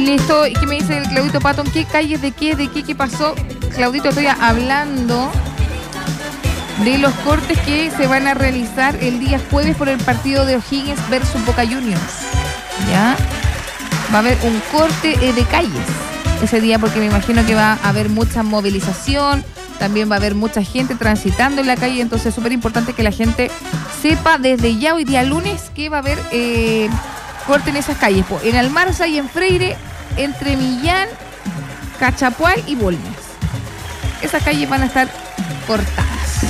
Listo, ¿y qué me dice el Claudito Patton? ¿Qué calles de qué pasó? Claudito, estoy hablando de los cortes que se van a realizar el día jueves por el partido de O'Higgins versus Boca Juniors. ¿Ya? Va a haber un corte de calles ese día porque me imagino que va a haber mucha movilización, también va a haber mucha gente transitando en la calle, entonces es súper importante que la gente sepa desde ya hoy día lunes que va a haber corte en esas calles, en Almarza y en Freire, entre Millán, Cachapual y Bulnes. Esas calles van a estar cortadas.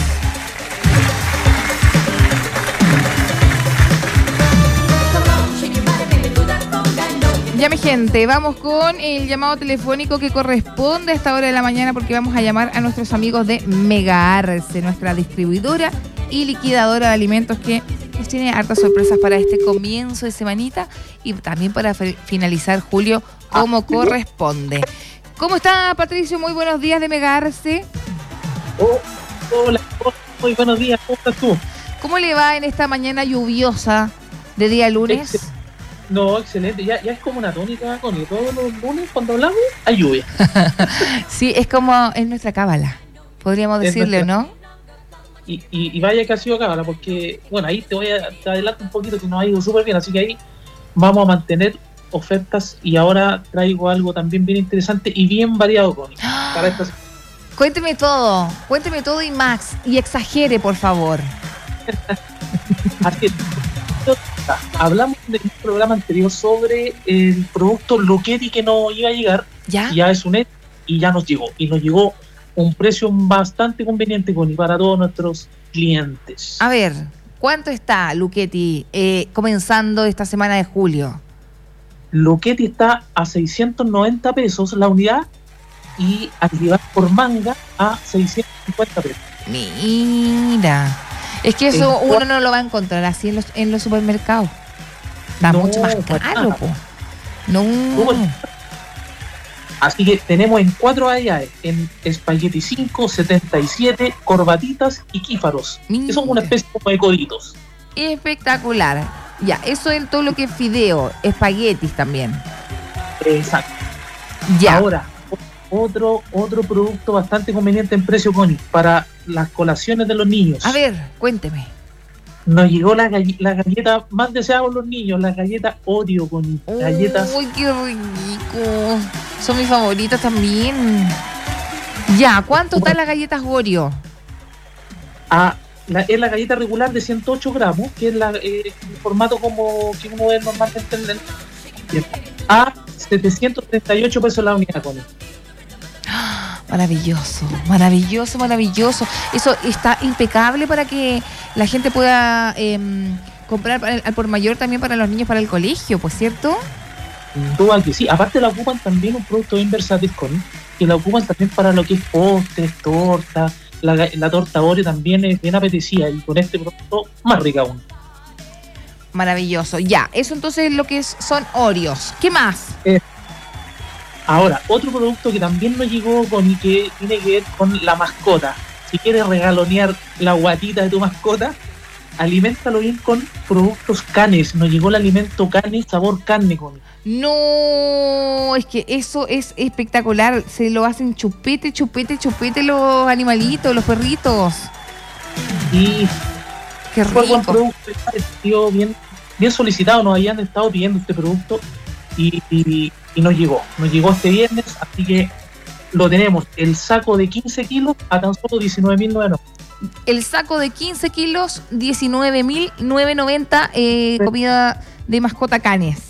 Ya, mi gente, vamos con el llamado telefónico que corresponde a esta hora de la mañana porque vamos a llamar a nuestros amigos de Mega Arce, nuestra distribuidora y liquidadora de alimentos que nos tiene hartas sorpresas para este comienzo de semanita y también para finalizar julio como corresponde. ¿Cómo está, Patricio? Muy buenos días de Mega Arce. Hola, muy buenos días. ¿Cómo estás tú? ¿Cómo le va en esta mañana lluviosa de día lunes? No, excelente. Ya es como una tónica, Connie. Todos los lunes cuando hablamos hay lluvia. Sí, es como en nuestra cábala, podríamos decirle, ¿no? Y vaya que ha sido cábala, porque, bueno, ahí te adelanto un poquito que nos ha ido súper bien, así que ahí vamos a mantener ofertas y ahora traigo algo también bien interesante y bien variado, Connie, para esta semana. Cuénteme todo y más, y exagere, por favor. Así es. Hablamos en un programa anterior sobre el producto Lucchetti que nos iba a llegar. Ya es un hecho y ya nos llegó. Y nos llegó un precio bastante conveniente para todos nuestros clientes. A ver, ¿cuánto está Lucchetti comenzando esta semana de julio? Lucchetti está a 690 pesos la unidad y al llevar por manga a 650 pesos. Mira. Es que eso uno no lo va a encontrar así en los supermercados. Está mucho más caro, po. No. Así que tenemos en 4 variedades, en espagueti 5, 77, corbatitas y quífaros. Que son una especie como de coditos. Espectacular. Ya, eso es todo lo que es fideo, espaguetis también. Exacto. Ya. Ahora, otro producto bastante conveniente en precio, Connie, para las colaciones de los niños. A ver, cuénteme. Nos llegó la galleta más deseada por los niños, la galleta Oreo, Connie. Galletas. Uy, qué rico. Son mis favoritas también. Ya, ¿cuánto están las galletas Oreo? Es la galleta regular de 108 gramos, que es el formato como que uno ve normalmente a 738 pesos la unidad, Connie. Maravilloso. Eso está impecable para que la gente pueda comprar al por mayor también para los niños para el colegio, pues, ¿cierto? Duda que sí. Aparte la ocupan también un producto bien versátil, que la ocupan también para lo que es postres, torta. La torta Oreo también es bien apetecida y con este producto más rica aún. Maravilloso. Ya, eso entonces es lo que son Oreos. ¿Qué más? Ahora, otro producto que también nos llegó y que tiene que ver con la mascota. Si quieres regalonear la guatita de tu mascota, aliméntalo bien con productos Canes. Nos llegó el alimento Canes, sabor carne, Connie. No, es que eso es espectacular. Se lo hacen chupete los animalitos, los perritos. Y qué rico. Buen producto, bien solicitado. Nos habían estado pidiendo este producto y nos llegó este viernes, así que lo tenemos, el saco de 15 kilos a tan solo 19.990. El saco de 15 kilos, 19.990, comida de mascota Canes.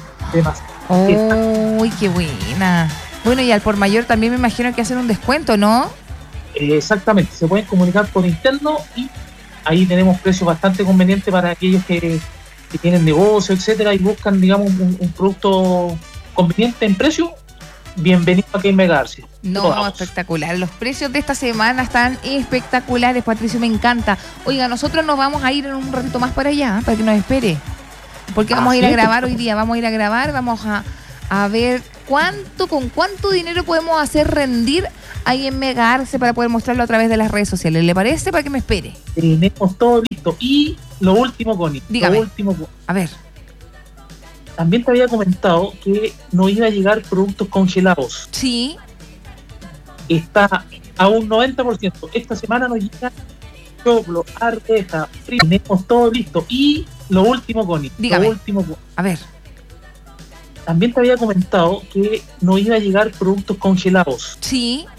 ¡Uy, qué buena! Bueno, y al por mayor también me imagino que hacen un descuento, ¿no? Exactamente, se pueden comunicar por interno y ahí tenemos precios bastante convenientes para aquellos que tienen negocio, etcétera, y buscan, digamos, un producto conveniente en precio. Bienvenido aquí en Mega Arce. No, espectacular. Los precios de esta semana están espectaculares, Patricio, me encanta. Oiga, nosotros nos vamos a ir en un ratito más para allá, para que nos espere. Porque vamos a ir a grabar hoy día, vamos a ver con cuánto dinero podemos hacer rendir ahí en Mega Arce para poder mostrarlo a través de las redes sociales. ¿Le parece? Para que me espere. Tenemos todo listo. Y lo último, Connie. Dígame. Lo último. A ver. También te había comentado que no iba a llegar productos congelados. Sí. Está a un 90%. Esta semana nos llega choclo, arveja, frito. Tenemos todo listo. Y lo último, Connie. Dígame. Lo último. A ver. También te había comentado que no iba a llegar productos congelados. Sí.